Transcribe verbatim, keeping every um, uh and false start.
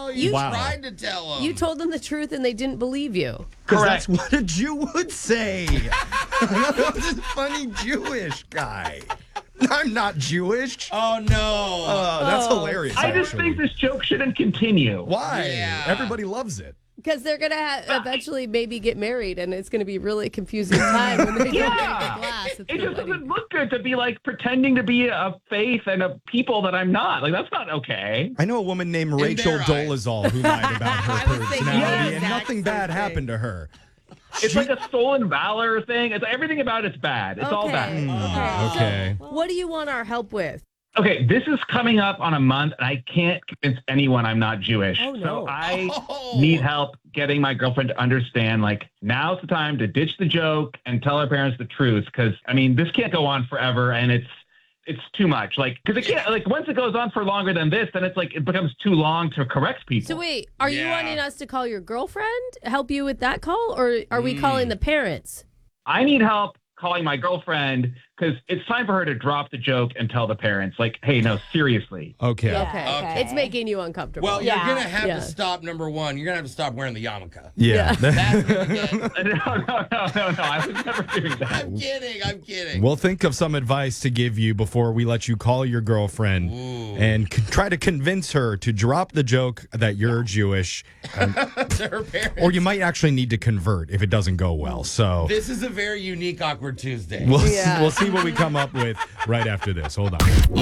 you Wow. tried to tell them. You told them the truth and they didn't believe you. Because that's what a Jew would say. I'm just a funny Jewish guy. I'm not Jewish. Oh, no. Uh, that's Oh. hilarious. I just actually. think this joke shouldn't continue. Why? Yeah. Everybody loves it. Because they're going to ha- eventually maybe get married, and it's going to be really confusing time when they Yeah. don't get the glass. at It their just wedding. doesn't look good to be like pretending to be a faith and a people that I'm not. Like, that's not okay. I know a woman named Rachel their eyes. Dolezal who lied about her I was thinking the personality, and exact nothing same bad thing. happened to her. It's like a stolen valor thing. It's everything about it's bad. It's all bad. Okay. Hmm, okay. So, what do you want our help with? Okay, this is coming up on a month, and I can't convince anyone I'm not Jewish. Oh, no. So I Oh. need help getting my girlfriend to understand, like, now's the time to ditch the joke and tell our parents the truth. Because, I mean, this can't go on forever, and it's it's too much. Like, because it can't, like, once it goes on for longer than this, then it's like it becomes too long to correct people. So wait, are you Yeah. wanting us to call your girlfriend, help you with that call, or are we calling the parents? I need help calling my girlfriend because it's time for her to drop the joke and tell the parents, like, hey, no, seriously. Okay. Okay. Okay. It's making you uncomfortable. Well, Yeah. you're going to have Yeah. to stop, number one. You're going to have to stop wearing the yarmulke. Yeah. That's what you get. no, no, no, no, no. I was never doing that. I'm kidding. I'm kidding. We'll think of some advice to give you before we let you call your girlfriend Ooh. and c- try to convince her to drop the joke that you're Jewish. Um, To her parents. or you might actually need to convert if it doesn't go well. So This is a very unique Awkward Tuesday. we'll, Yeah. we'll see what we come up with right after this. Hold on.